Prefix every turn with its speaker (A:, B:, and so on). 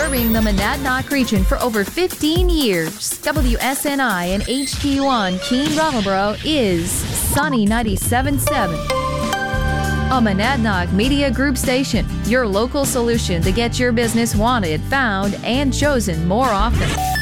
A: serving the Monadnock region for over 15 years. WSNI and HD1 Keene Brattleboro is Sunny 97.7. A Monadnock Media Group station, your local solution to get your business wanted, found, and chosen more often.